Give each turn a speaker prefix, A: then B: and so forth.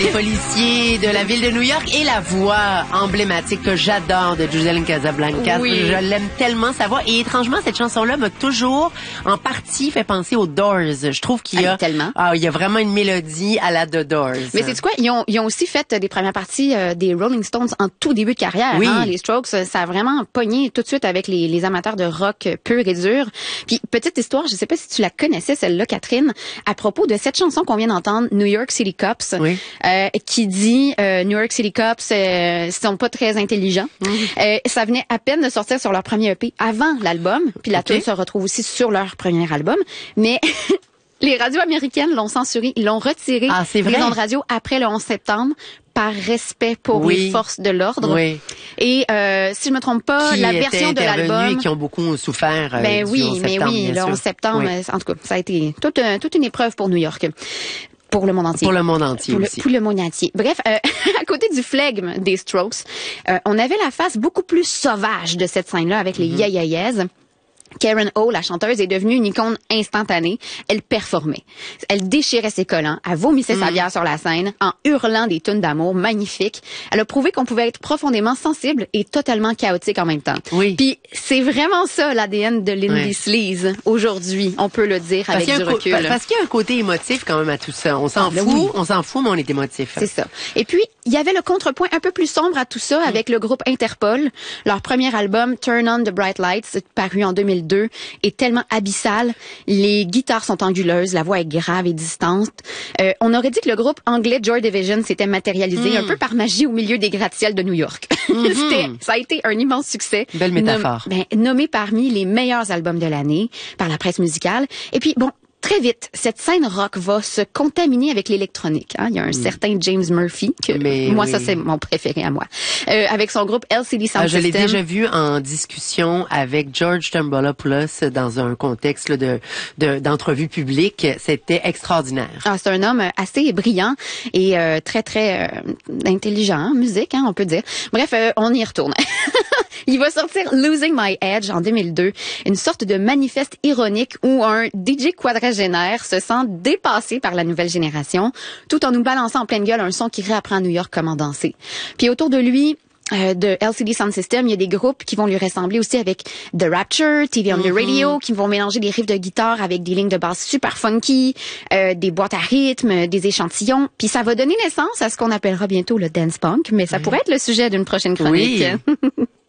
A: Les policiers de la ville de New York et la voix emblématique que j'adore de Gisèle Casablancas.
B: Oui.
A: Je l'aime tellement, sa voix. Et étrangement, cette chanson-là m'a toujours, en partie, fait penser aux Doors. Je trouve qu'il y a...
B: tellement.
A: Ah, il y a vraiment une mélodie à la The Doors.
B: Mais c'est quoi? Ils ont aussi fait des premières parties des Rolling Stones en tout début de carrière.
A: Oui.
B: Hein? Les Strokes, ça a vraiment pogné tout de suite avec les amateurs de rock pur et dur. Puis, petite histoire, je sais pas si tu la connaissais, celle-là, Catherine, à propos de cette chanson qu'on vient d'entendre, New York City Cops,
A: Oui.
B: qui dit New York City Cops sont pas très intelligents. Ça venait à peine de sortir sur leur premier EP avant l'album, puis la tune se retrouve aussi sur leur premier album, mais les radios américaines l'ont censuré, ils l'ont retiré des ondes radio après le 11 septembre par respect pour les forces de l'ordre.
A: Oui.
B: Et si je me trompe pas, la version de l'album
A: qui ont beaucoup souffert
B: ben
A: du
B: oui,
A: 11
B: mais
A: septembre,
B: oui,
A: bien
B: le
A: sûr.
B: 11 septembre, en tout cas, ça a été toute une épreuve pour New York. Pour le monde entier.
A: Pour le monde entier aussi.
B: Pour le monde entier. Bref, à côté du flegme des Strokes, on avait la face beaucoup plus sauvage de cette scène-là avec les Yeah Yeah Yeahs. Karen O, la chanteuse, est devenue une icône instantanée. Elle performait. Elle déchirait ses collants, elle vomissait sa bière sur la scène en hurlant des tunes d'amour magnifiques. Elle a prouvé qu'on pouvait être profondément sensible et totalement chaotique en même temps.
A: Oui.
B: Puis c'est vraiment ça l'ADN de l'indie sleaze aujourd'hui, on peut le dire avec du recul.
A: Parce qu'il y a un côté émotif quand même à tout ça. On s'en fout, mais on est émotif.
B: C'est ça. Et puis, il y avait le contrepoint un peu plus sombre à tout ça avec le groupe Interpol. Leur premier album, Turn on the Bright Lights, paru en 2002, est tellement abyssal. Les guitares sont anguleuses, la voix est grave et distante. On aurait dit que le groupe anglais Joy Division s'était matérialisé un peu par magie au milieu des gratte-ciels de New York. Ça a été un immense succès.
A: Belle métaphore.
B: Nommé parmi les meilleurs albums de l'année par la presse musicale. Et puis, bon, très vite, cette scène rock va se contaminer avec l'électronique. Hein? Il y a un certain James Murphy, ça c'est mon préféré à moi, avec son groupe LCD Sound System.
A: Je l'ai déjà vu en discussion avec George Stroumboulopoulos dans un contexte d'entrevue publique. C'était extraordinaire.
B: C'est un homme assez brillant et très, très intelligent en musique, on peut dire. Bref, on y retourne. Il va sortir Losing My Edge en 2002, une sorte de manifeste ironique où un DJ quadragénaire se sent dépassé par la nouvelle génération, tout en nous balançant en pleine gueule un son qui réapprend à New York comment danser. Puis autour de lui, de LCD Sound System, il y a des groupes qui vont lui ressembler aussi avec The Rapture, TV on the Radio, qui vont mélanger des riffs de guitare avec des lignes de basse super funky, des boîtes à rythme, des échantillons. Puis ça va donner naissance à ce qu'on appellera bientôt le dance punk, mais ça pourrait être le sujet d'une prochaine chronique.
A: Oui.